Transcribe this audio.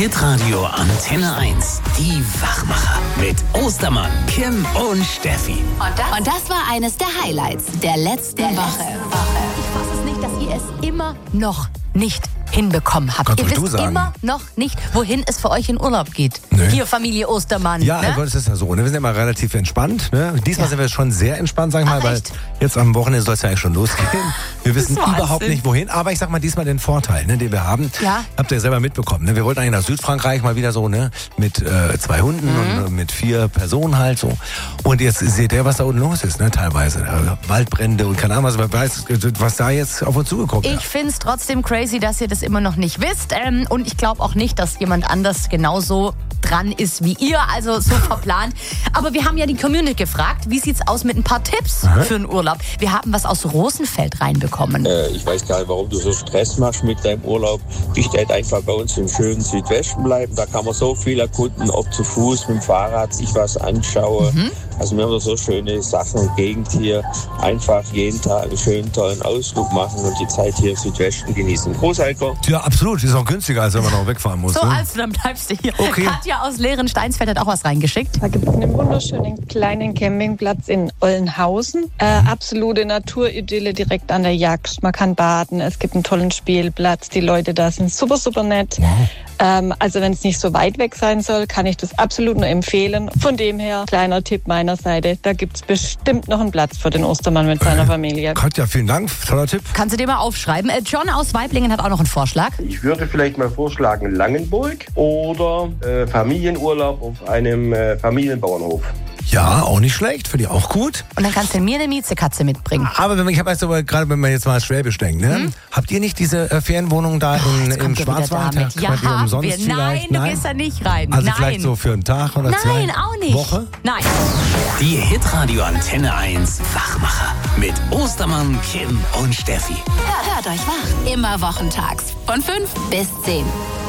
Hitradio Antenne 1. Die Wachmacher. Mit Ostermann, Kim und Steffi. Und das war eines der Highlights der letzten Woche. Ich fasse es nicht, dass ihr es immer noch nicht hinbekommen habt. Ihr wisst immer noch nicht, wohin es für euch in Urlaub geht. Nö. Hier, Familie Ostermann. Ja, ne? Gott, ist ja so. Wir sind ja immer relativ entspannt. Ne? Diesmal sind wir schon sehr entspannt, sag ich mal, weil echt? jetzt am Wochenende soll es ja eigentlich schon losgehen. Wir wissen Das ist überhaupt Wahnsinn. nicht, wohin. Aber ich sag mal, diesmal den Vorteil, ne, den wir haben, Ja. habt ihr ja selber mitbekommen. Ne? Wir wollten eigentlich nach Südfrankreich mal wieder so, ne, mit 2 Hunden und mit 4 Personen halt so. Und jetzt seht ihr, was da unten los ist, ne, teilweise. Waldbrände und keine Ahnung, was, wer weiß, was da jetzt auf uns zugekommen ist. Ich finde es trotzdem crazy, dass ihr das immer noch nicht wisst. Und ich glaube auch nicht, dass jemand anders genauso dran ist wie ihr, also so verplant. Aber wir haben ja die Community gefragt, wie sieht's aus mit ein paar Tipps für einen Urlaub? Wir haben was aus Rosenfeld reinbekommen. Ich weiß gar nicht, warum du so Stress machst mit deinem Urlaub. Ich werde einfach bei uns im schönen Südwesten bleiben. Da kann man so viel erkunden, ob zu Fuß, mit dem Fahrrad, sich was anschaue. Also wir haben so schöne Sachen und Gegend hier. Einfach jeden Tag einen schönen, tollen Ausflug machen und die Zeit hier im Südwesten genießen. Großalter. Ja, absolut. Ist auch günstiger, als wenn man noch wegfahren muss. So, ne? also dann bleibst du hier. Okay. Katja aus Lehren-Steinsfeld hat auch was reingeschickt. Da gibt es einen wunderschönen kleinen Campingplatz in Ollenhausen. Absolute Naturidylle direkt an der Jagd. Man kann baden, es gibt einen tollen Spielplatz. Die Leute da sind super, super nett. Also wenn es nicht so weit weg sein soll, kann ich das absolut nur empfehlen. Von dem her, kleiner Tipp meiner Seite, da gibt es bestimmt noch einen Platz für den Ostermann mit seiner Familie. Katja, vielen Dank. Toller Tipp. Kannst du dir mal aufschreiben. John aus Weiblingen hat auch noch einen Vorschlag. Ich würde vielleicht mal vorschlagen Langenburg oder Familienurlaub auf einem Familienbauernhof. Ja, auch nicht schlecht. Finde ich auch gut. Und dann kannst du mir eine Miezekatze mitbringen. Aber ich habe jetzt aber gerade, wenn man jetzt mal Schwäbisch denkt, ne? Habt ihr nicht diese Ferienwohnung da im Schwarzwald? Damit. Ja, Kann man die haben umsonst wir. Nein, vielleicht? du gehst da nicht rein. Also Nein. vielleicht so für einen Tag oder 2? Nein, auch nicht. Woche? Nein. Die Hitradio Antenne 1 Wachmacher. Mit Ostermann, Kim und Steffi. Hört euch wach. Immer wochentags von 5 bis 10.